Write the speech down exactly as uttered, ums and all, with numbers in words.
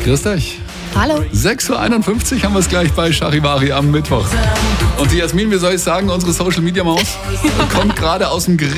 Grüßt euch. Hallo. sechs Uhr einundfünfzig haben wir es gleich bei Charivari am Mittwoch. Und die Jasmin, wie soll ich sagen, unsere Social-Media-Maus kommt gerade aus dem Gericht.